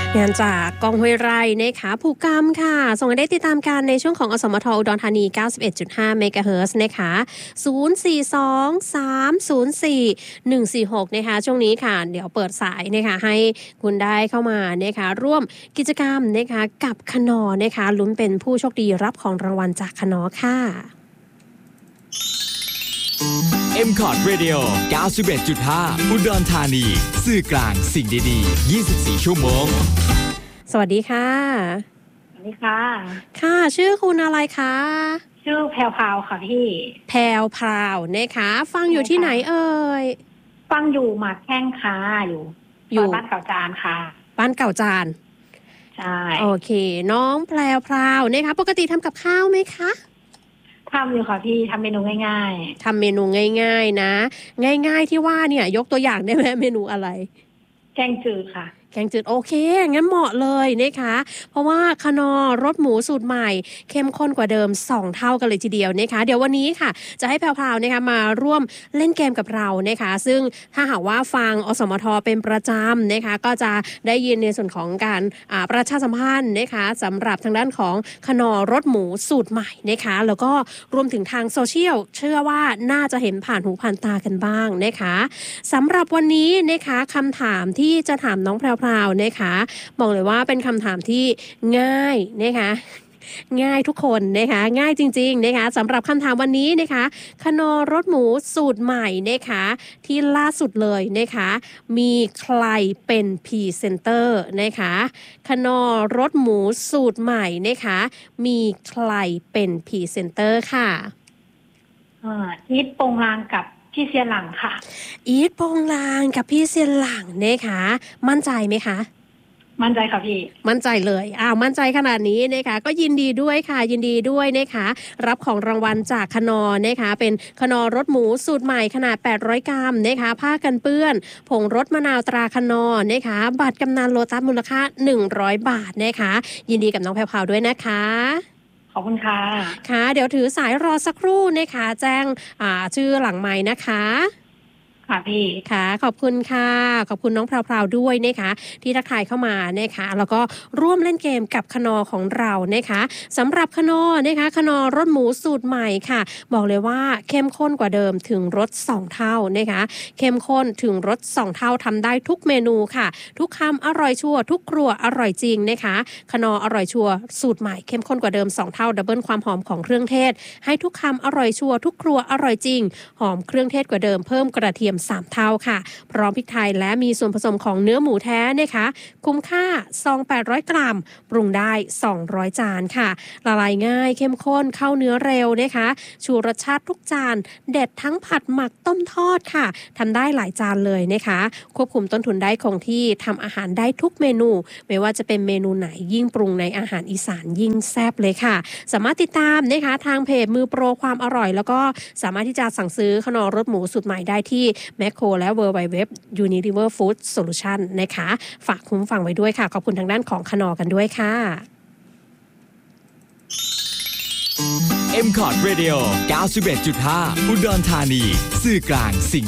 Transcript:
งานจากกองห้วยไร่นะคะผูกกรรมค่ะส่งให้ได้ติดตามกันในช่วงของอสมทอุดรธานี 91.5 เมกะเฮิรตซ์นะคะ042-304-146นะคะช่วงนี้ค่ะเดี๋ยวเปิดสายนะคะให้คุณได้เข้ามานะคะร่วมกิจกรรมนะคะกับคนอนะคะลุ้นเป็นผู้โชคดีรับของรางวัลจากคนอค่ะ M-Cod Radio 91.5 อุดรธานีสื่อกลางสิ่งดีๆ24 ชั่วโมงสวัสดีค่ะสวัสดีค่ะค่ะชื่อคุณอะไรคะชื่อแพรวพราวค่ะพี่แพรวพราวนะคะฟังอยู่ที่ไหนเอ่ยฟังอยู่หมากแข้งค่ะอยู่บ้านเก่าจานค่ะบ้านเก่าจานใช่โอเคน้องแพรวพราวนะคะปกติทำกับข้าวไหมคะทำอยู่ค่ะพี่ทำเมนูง่ายๆทำเมนูง่ายๆนะง่ายๆที่ว่าเนี่ยยกตัวอย่างได้ไหมเมนูอะไรแกงจืดค่ะแกงจืดโอเคงั้นเหมาะเลยนะคะเพราะว่าคนอรสหมูสูตรใหม่เข้มข้นกว่าเดิม2เท่ากันเลยทีเดียวนะคะเดี๋ยววันนี้ค่ะจะให้แพรวๆนะคะมาร่วมเล่นเกมกับเรานะคะซึ่งถ้าหากว่าฟังอสมทเป็นประจำนะคะก็จะได้ยินในส่วนของการประชาสัมพันธ์นะคะสำหรับทางด้านของคนอรสหมูสูตรใหม่นะคะแล้วก็รวมถึงทางโซเชียลเชื่อว่าน่าจะเห็นผ่านหูผ่านตากันบ้างนะคะสำหรับวันนี้นะคะคำถามที่จะถามน้องแพรวๆนะคะบอกเลยว่าเป็นคำถามที่ง่ายนะคะง่ายทุกคนนะคะง่ายจริงๆนะคะสำหรับคำถามวันนี้นะคะคนอรสหมูสูตรใหม่นะคะที่ล่าสุดเลยนะคะมีใครเป็นพรีเซนเตอร์นะคะคนอรสหมูสูตรใหม่นะคะมีใครเป็นพรีเซนเตอร์ค่ะอีทโปงลางกับพี่เซียนหลังค่ะอีทโปงลางกับพี่เซียนหลังนะคะมั่นใจไหมคะมั่นใจค่ะพี่มั่นใจเลยมั่นใจขนาดนี้นะคะก็ยินดีด้วยค่ะยินดีด้วยนะคะรับของรางวัลจากคนอนะคะเป็นคนอรสหมูสูตรใหม่ขนาด800กรัมนะคะผ้ากันเปื้อนผงรสมะนาวตราคนอนะคะบัตรกำนันโลตัสมูลค่า100 บาทนะคะยินดีกับน้องแพรวๆด้วยนะคะขอบคุณค่ะค่ะเดี๋ยวถือสายรอสักครู่นะคะแจ้งชื่อหลังไมค์นะคะค่ะพี่ค่ะขอบคุณค่ะขอบคุณน้องแพรวๆด้วยนะคะที่ทักทายเข้ามานะคะแล้วก็ร่วมเล่นเกมกับคนอของเรานะคะสำหรับคนอนะคะคนอรสหมูสูตรใหม่ค่ะบอกเลยว่าเข้มข้นกว่าเดิมถึงรส2เท่านะคะเข้มข้นถึงรส2เท่าทำได้ทุกเมนูค่ะทุกคำอร่อยชัวร์ทุกครัวอร่อยจริงนะคะคนออร่อยชัวร์สูตรใหม่เข้มข้นกว่าเดิม2เท่าดับเบิลความหอมของเครื่องเทศให้ทุกคำอร่อยชัวร์ทุกครัวอร่อยจริงหอมเครื่องเทศกว่าเดิมเพิ่มกระเทียม3เท่าค่ะพร้อมพริกไทยและมีส่วนผสมของเนื้อหมูแท้นะคะคุ้มค่าซอง800 กรัมปรุงได้200 จานค่ะละลายง่ายเข้มข้นเข้าเนื้อเร็วนะคะชูรสชาติทุกจานเด็ดทั้งผัดหมักต้มทอดค่ะทำได้หลายจานเลยนะคะควบคุมต้นทุนได้คงที่ทำอาหารได้ทุกเมนูไม่ว่าจะเป็นเมนูไหนยิ่งปรุงในอาหารอีสานยิ่งแซ่บเลยค่ะสามารถติดตามนะคะทางเพจมือโปรความอร่อยแล้วก็สามารถที่จะสั่งซื้อคนอรสหมูสูตรใหม่ได้ที่แมคโครและ www Unilever Food Solution นะคะฝากคุ้มฟังไว้ด้วยค่ะขอบคุณทางด้านของคนอกันด้วยค่ะ M-Cod Radio 91.5 อุดรธานีสื่อกลางสิ่ง